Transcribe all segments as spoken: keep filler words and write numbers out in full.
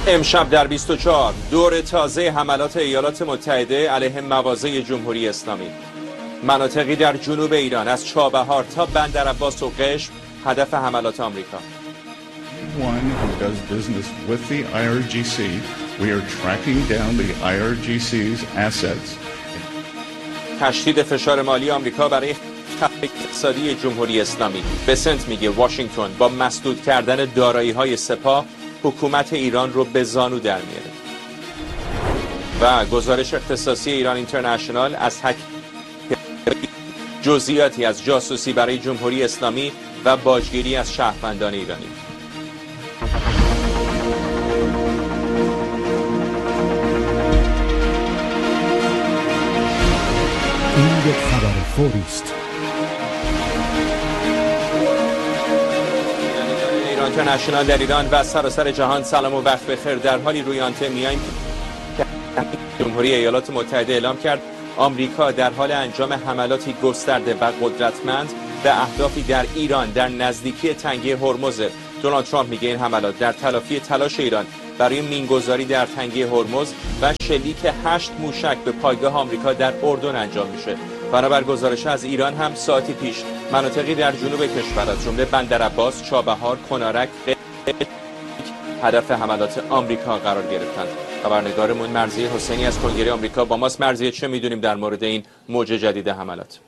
امشب در بیست و چهار دور تازه حملات ایالات متحده علیه مواضع جمهوری اسلامی. مناطقی در جنوب ایران از چابهار تا بندرعباس و قشم هدف حملات آمریکا. One who does business with the I R G C, we are tracking down the I R G C's assets. تشدید فشار مالی آمریکا برای اقتصادی جمهوری اسلامی. بسنت میگه واشنگتن با مسدود کردن دارایی‌های سپاه حکومت ایران رو به زانو در میاره. و گزارش اختصاصی ایران اینترنشنال از حک جزئیاتی از جاسوسی برای جمهوری اسلامی و باجگیری از شهروندان ایرانی. این یک خبر فوری است. ایران اینترنشنال در ایران و سراسر جهان سلام و وقت بخیر. در حالی روی آنتن میایم که جمهوری ایالات متحده اعلام کرد آمریکا در حال انجام حملاتی گسترده و قدرتمند به اهدافی در ایران در نزدیکی تنگه هرمز. دونالد ترامپ میگه این حملات در تلافی تلاش ایران برای مینگذاری در تنگه هرمز و شلیک هشت موشک به پایگاه آمریکا در اردن انجام میشه. بنابر گزارش از ایران هم ساعتی پیش مناطقی در جنوب کشور از جمله بندرعباس، چابهار، کنارک هدف حملات آمریکا قرار گرفتند. خبرنگارمون مرضیه حسینی از کنگره آمریکا با ماست. مرضیه، چه میدونیم در مورد این موج جدید حملات؟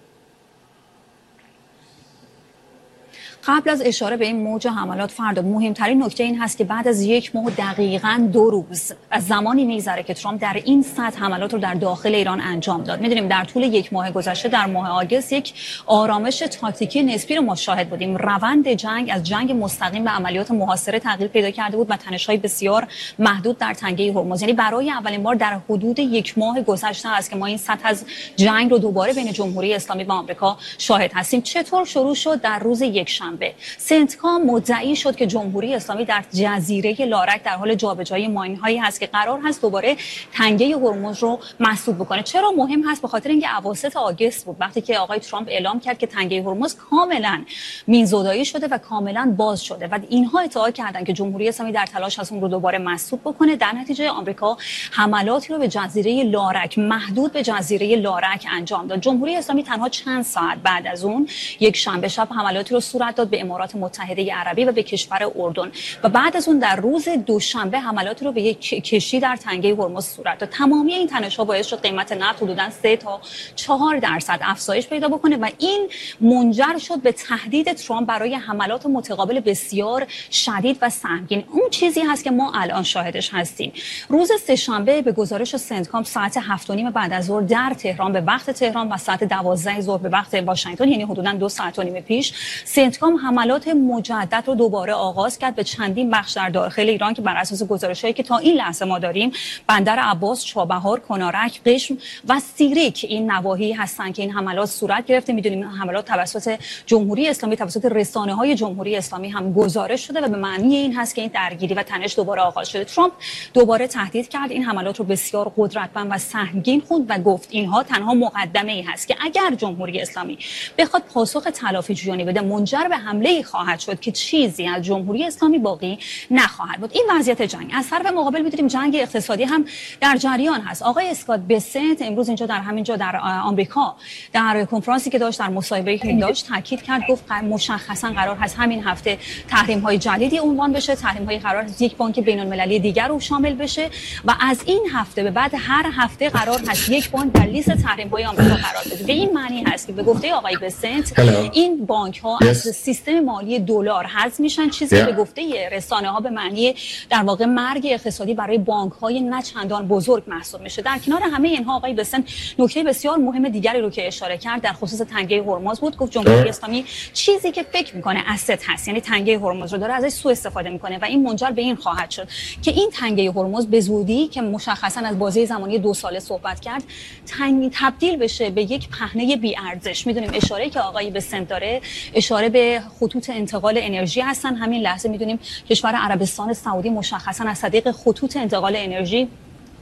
قبل از اشاره به این موج حملات فردا، مهمترین نکته این هست که بعد از یک ماه دقیقاً دو روز از زمانی میگذره که ترامپ در این سطح حملات رو در داخل ایران انجام داد. میدونیم در طول یک ماه گذشته در ماه آگوست یک آرامش تاکتیکی نسبی رو ما شاهد بودیم. روند جنگ از جنگ مستقیم به عملیات محاصره تغییر پیدا کرده بود و تنش‌های بسیار محدود در تنگه هرمز. یعنی برای اولین بار در حدود یک ماه گذشته است که ما این سطح از جنگ رو دوباره بین جمهوری اسلامی و آمریکا شاهد هستیم. چطور شروع شد؟ در روز یکشنبه سنتکام مدعی شد که جمهوری اسلامی در جزیره لارک در حال جابجایی ماین‌هایی هست که قرار هست دوباره تنگه هرمز رو مسدود بکنه. چرا مهم هست؟ به خاطر اینکه اواسط آگوست بود وقتی که آقای ترامپ اعلام کرد که تنگه هرمز کاملا مینزدایی شده و کاملا باز شده و اینها ادعا کردن که جمهوری اسلامی در تلاش هست اون رو دوباره مسدود بکنه. در نتیجه آمریکا حملاتی رو به جزیره لارک، محدود به جزیره لارک انجام داد. جمهوری اسلامی تنها چند ساعت بعد از اون یک شنبه شب حملاتی رو صورت داد به امارات متحده عربی و به کشور اردن و بعد از اون در روز دوشنبه حملاتی رو به یک کشتی در تنگه هرمز صورت داد. تمامی این تنش‌ها باعث شد قیمت نفت حدوداً سه تا چهار درصد افزایش پیدا بکنه و این منجر شد به تهدید ترامپ برای حملات متقابل بسیار شدید و سنگین. اون چیزی هست که ما الان شاهدش هستیم. روز سه‌شنبه به گزارش سنتکام ساعت هفت و نیم بعد از ظهر در تهران به وقت تهران و ساعت دوازده ظهر به وقت واشنگتن، یعنی حدوداً دو ساعت و نیم پیش، سنتکام حملات مجدد رو دوباره آغاز کرد به چندین بخش در داخل ایران که بر اساس گزارش‌هایی که تا این لحظه ما داریم بندرعباس، چابهار، کنارک، قشم و سیریک این نواحی هستن که این حملات صورت گرفته. می‌دونیم حملات توسط جمهوری اسلامی، توسط رسانه‌های جمهوری اسلامی هم گزارش شده و به معنی این هست که این درگیری و تنش دوباره آغاز شده. ترامپ دوباره تهدید کرد، این حملات رو بسیار قدرتمند و سنگین خوند و گفت اینها تنها مقدمه‌ای هست که اگر جمهوری اسلامی بخواد پاسخ تلافی جویانه بده منجر به حمله خواهد شد که چیزی از جمهوری اسلامی باقی نخواهد بود. این وضعیت جنگ. از طرف مقابل می‌دونیم جنگ اقتصادی هم در جریان هست. آقای اسکات بسنت امروز اینجا در همین جا در آمریکا در کنفرانسی که داشت، در مصاحبه‌ای که داشت، تاکید کرد، گفت مشخصا قرار هست همین هفته تحریم‌های جدیدی عنوان بشه، تحریم‌های قرار هست یک بانک بین‌المللی دیگر رو شامل بشه و از این هفته به بعد هر هفته قرار هست یک بانک در لیست تحریم‌های آمریکا قرار بده. به این معنی هست که به گفته آقای بسنت این بانک‌ها از سیستم مالی دلار حذف میشن، چیزی که به گفته رسانه‌ها به معنی در واقع مرگ اقتصادی برای بانک‌های نه چندان بزرگ محسوب میشه. در کنار همه اینها آقای بسن نکته بسیار مهم دیگری رو که اشاره کرد در خصوص تنگه هرمز بود. گفت جمهوری اسلامی چیزی که فکر میکنه اسست هست، یعنی تنگه هرمز رو داره ازش سوء استفاده میکنه و این منجر به این خواهد شد که این تنگه هرمز به زودی که مشخصا از بازه زمانی دو ساله صحبت کرد تنگ تبدیل بشه به یک پهنه بی ارزش. میدونیم اشاره که آقای بسن داره اشاره به خطوط انتقال انرژی هستن. همین لحظه میدونیم کشور عربستان سعودی مشخصا از طریق خطوط انتقال انرژی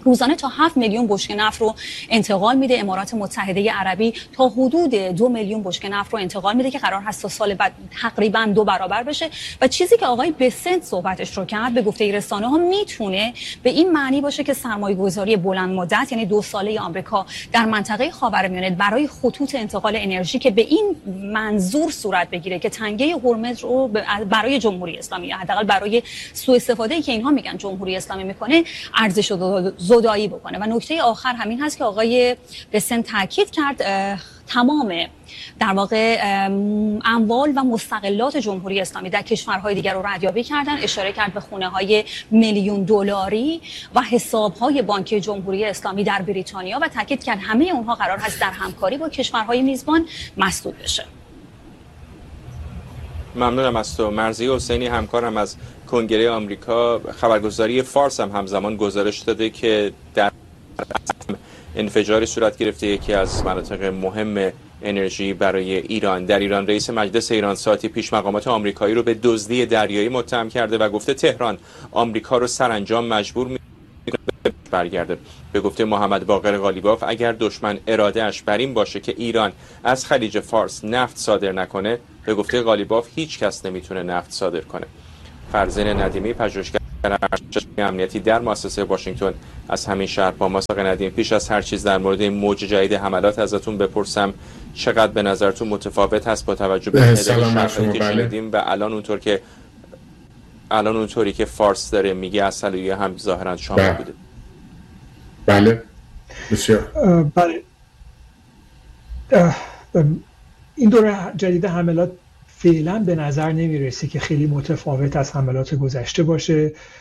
روزانه تا هفت میلیون بشکه نفت رو انتقال میده. امارات متحده عربی تا حدود دو میلیون بشکه نفت رو انتقال میده که قرار هست تا سال بعد تقریبا دو برابر بشه. و چیزی که آقای بسنت صحبتش رو کرد به گفته رسانه ها میتونه به این معنی باشه که سرمایه‌گذاری بلند مدت یعنی دو ساله آمریکا در منطقه خاورمیانه برای خطوط انتقال انرژی که به این منظور صورت بگیره که تنگه هرمز رو برای جمهوری اسلامی یا حداقل برای سوء استفاده‌ای که اینها میگن جمهوری اسلامی میکنه ارزش زدایی بکنه. و نکته آخر همین هست که آقای بسن تاکید کرد تمام در واقع اموال و مستقلات جمهوری اسلامی در کشورهای دیگر رو ردیابی کردن. اشاره کرد به خونه‌های میلیون دلاری و حساب‌های بانکی جمهوری اسلامی در بریتانیا و تاکید کرد همه اونها قرار هست در همکاری با کشورهای میزبان مسدود بشه. ممنونم از تو. مرضیه حسینی همکارم از کنگره آمریکا خبرگزاری فارس هم همزمان گزارش داده که در انفجاری صورت گرفته یکی از مناطق مهم انرژی برای ایران. در ایران رئیس مجلس ایران ساعتی پیش مقامات آمریکایی رو به دزدی دریایی متهم کرده و گفته تهران آمریکا رو سرانجام مجبور می‌کنه برگرده. به گفته محمد باقر غالیباف اگر دشمن ارادهش بر این باشه که ایران از خلیج فارس نفت صادر نکنه، به گفته غالیباف هیچ کس نمیتونه نفت صادر کنه. فرزین ندیمی پژوهشگر ارشد امنیتی در مؤسسه واشنگتن از همین شهر با ما. آقای ندیم، پیش از هر چیز در مورد این موج جدید حملات ازتون بپرسم چقدر به نظرتون متفاوت هست با توجه به شرحی که شنیدیم و الان اونطور که الان اونطوری که فارس داره میگه اصلیه هم ظاهرا شامل بوده. بله بسیار بله. این دوره جدید حملات فعلا به نظر نمیرسه که خیلی متفاوت از حملات گذشته باشه.